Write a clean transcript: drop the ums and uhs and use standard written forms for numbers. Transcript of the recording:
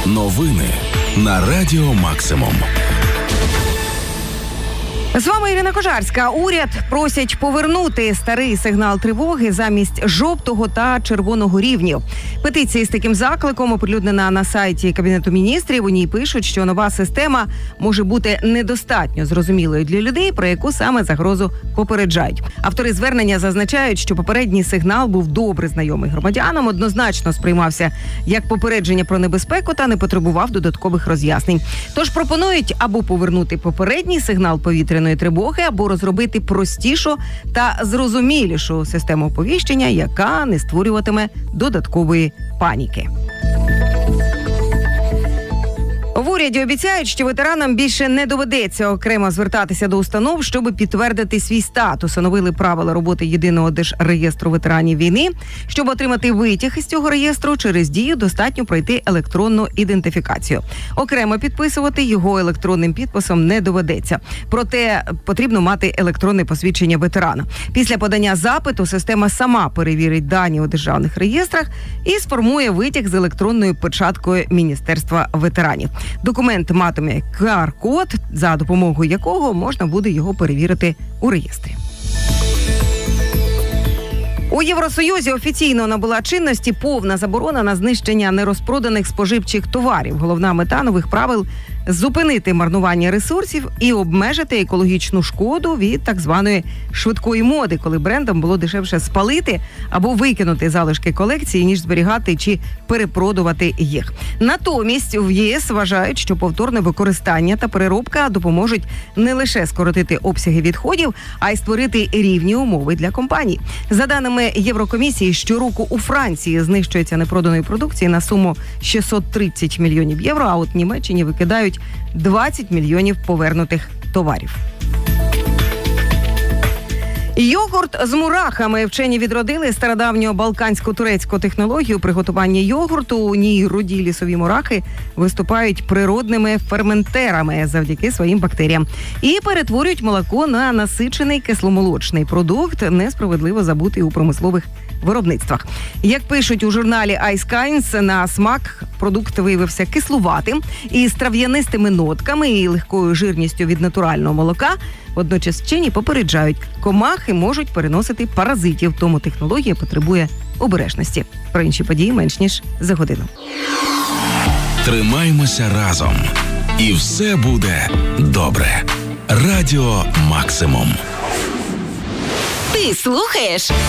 Новини на Радіо Максимум. З вами Ірина Кожарська. Уряд просять повернути старий сигнал тривоги замість жовтого та червоного рівнів. Петиція з таким закликом оприлюднена на сайті Кабінету міністрів. У ній пишуть, що нова система може бути недостатньо зрозумілою для людей, про яку саме загрозу попереджають. Автори звернення зазначають, що попередній сигнал був добре знайомий громадянам, однозначно сприймався як попередження про небезпеку та не потребував додаткових роз'яснень. Тож пропонують або повернути попередній сигнал повітряної тривоги, або розробити простішу та зрозумілішу систему оповіщення, яка не створюватиме додаткової паніки. В уряді обіцяють, що ветеранам більше не доведеться окремо звертатися до установ, щоб підтвердити свій статус. Оновили правила роботи єдиного держреєстру ветеранів війни. Щоб отримати витяг із цього реєстру, через Дію достатньо пройти електронну ідентифікацію. Окремо підписувати його електронним підписом не доведеться. Проте потрібно мати електронне посвідчення ветерана. Після подання запиту система сама перевірить дані у державних реєстрах і сформує витяг з електронною печаткою Міністерства ветеранів. Документ матиме QR-код, за допомогою якого можна буде його перевірити у реєстрі. У Євросоюзі офіційно набула чинності повна заборона на знищення нерозпроданих споживчих товарів. Головна мета нових правил – зупинити марнування ресурсів і обмежити екологічну шкоду від так званої швидкої моди, коли брендам було дешевше спалити або викинути залишки колекції, ніж зберігати чи перепродувати їх. Натомість в ЄС вважають, що повторне використання та переробка допоможуть не лише скоротити обсяги відходів, а й створити рівні умови для компаній. За даними Єврокомісії, щороку у Франції знищується непроданої продукції на суму 630 мільйонів євро, а от в Німеччині викидають 20 мільйонів повернутих товарів. Йогурт з мурахами. Вчені відродили стародавню балкансько-турецьку технологію приготування йогурту. У ній руді лісові мурахи виступають природними ферментерами завдяки своїм бактеріям. І перетворюють молоко на насичений кисломолочний продукт, несправедливо забутий у промислових виробництвах. Як пишуть у журналі Ice Kinds, на смак продукт виявився кислуватим із трав'янистими нотками і легкою жирністю від натурального молока. Водночас вчені попереджають, комахи можуть переносити паразитів, тому технологія потребує обережності. Про інші події менш ніж за годину. Тримаймося разом. І все буде добре. Радіо Максимум. Ти слухаєш